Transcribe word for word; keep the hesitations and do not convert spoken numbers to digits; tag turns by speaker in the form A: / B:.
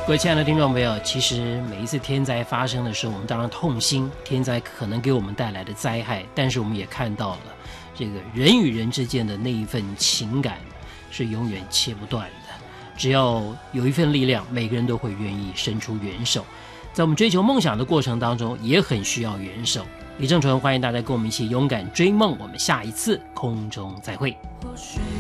A: 各位亲爱的听众朋友，其实每一次天灾发生的时候，我们当然痛心天灾可能给我们带来的灾害，但是我们也看到了这个人与人之间的那一份情感是永远切不断的。只要有一份力量，每个人都会愿意伸出援手。在我们追求梦想的过程当中，也很需要援手。李正淳，欢迎大家跟我们一起勇敢追梦，我们下一次空中再会。